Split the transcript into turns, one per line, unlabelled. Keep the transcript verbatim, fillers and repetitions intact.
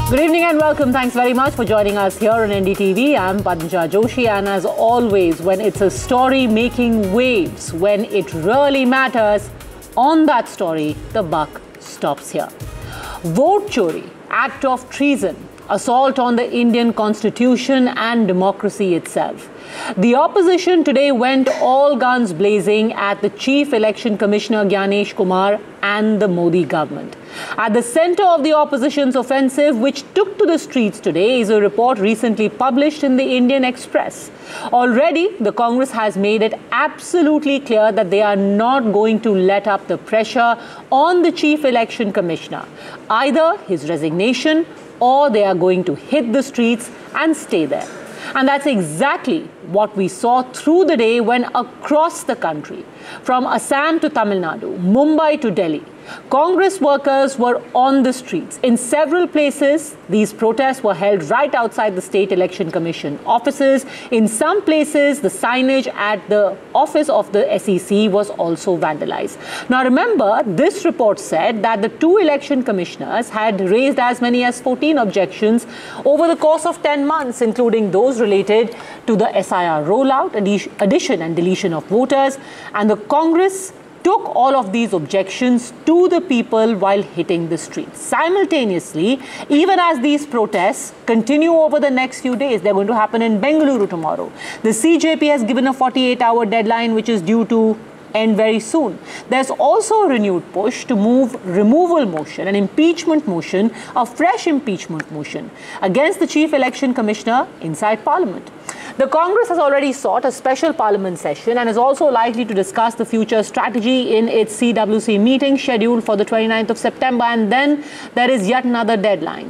Good evening and welcome. Thanks very much for joining us here on N D T V. I'm Padmaja Joshi, and as always, when it's a story making waves, when it really matters, on that story, the buck stops here. Vote chori, act of treason, assault on the Indian Constitution and democracy itself. The opposition today went all guns blazing at the Chief Election Commissioner Gyanesh Kumar and the Modi government. At the center of the opposition's offensive, which took to the streets today, is a report recently published in the Indian Express. Already, the Congress has made it absolutely clear that they are not going to let up the pressure on the Chief Election Commissioner. Either his resignation or they are going to hit the streets and stay there. And that's exactly what we saw through the day when across the country, from Assam to Tamil Nadu, Mumbai to Delhi, Congress workers were on the streets. In several places, these protests were held right outside the State Election Commission offices. In some places, the signage at the office of the S E C was also vandalized. Now remember, this report said that the two election commissioners had raised as many as fourteen objections over the course of ten months, including those related to the S I R rollout, addition and deletion of voters, and the Congress took all of these objections to the people while hitting the streets. Simultaneously, even as these protests continue over the next few days, they're going to happen in Bengaluru tomorrow. The C J P has given a forty-eight hour deadline, which is due to end very soon. There's also a renewed push to move removal motion, an impeachment motion, a fresh impeachment motion against the Chief Election Commissioner inside Parliament. The Congress has already sought a special Parliament session and is also likely to discuss the future strategy in its C W C meeting scheduled for the twenty-ninth of September. And then there is yet another deadline.